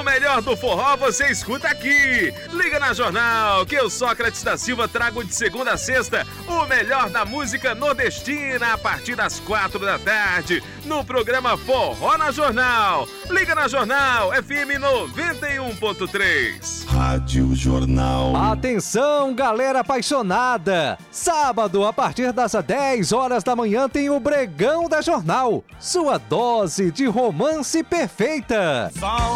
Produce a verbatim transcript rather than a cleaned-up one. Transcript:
O melhor do forró você escuta aqui. Liga na Jornal, que eu, Sócrates da Silva, trago de segunda a sexta o melhor da música nordestina a partir das quatro da tarde, no programa Forró na Jornal. Liga na Jornal, F M noventa e um ponto três. Rádio Jornal. Atenção, galera apaixonada! Sábado, a partir das dez horas da manhã, tem o Bregão da Jornal. Sua dose de romance perfeita.